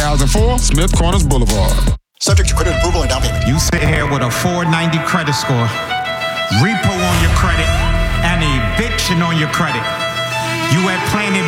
2004 Smith Corners Boulevard. Subject to credit approval and down payment. You sit here with a 490 credit score, repo on your credit, and eviction on your credit. You at Planet